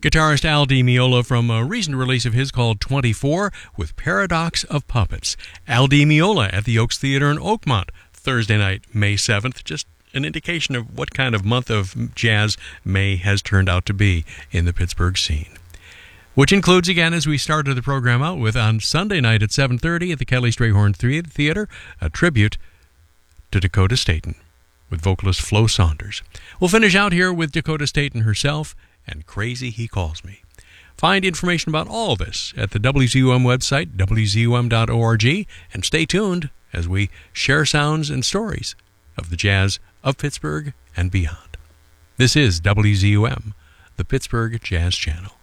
Guitarist Al Di Meola from a recent release of his called 24 with Paradox of Puppets. Al Di Meola at the Oaks Theater in Oakmont, Thursday night, May 7th. Just an indication of what kind of month of jazz May has turned out to be in the Pittsburgh scene. Which includes, again, as we started the program out with, on Sunday night at 7:30 at the Kelly Strayhorn Theater, a tribute to Dakota Staton with vocalist Flo Saunders. We'll finish out here with Dakota Staton herself and Crazy He Calls Me. Find information about all this at the WZUM website, wzum.org, and stay tuned as we share sounds and stories of the jazz of Pittsburgh and beyond. This is WZUM, the Pittsburgh Jazz Channel.